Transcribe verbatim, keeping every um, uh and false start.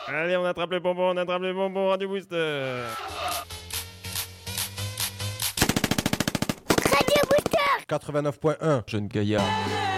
Allez, on attrape les bonbons, on attrape les bonbons, Radio Booster. Radio Booster quatre-vingt-neuf point un, Jeune gaillard.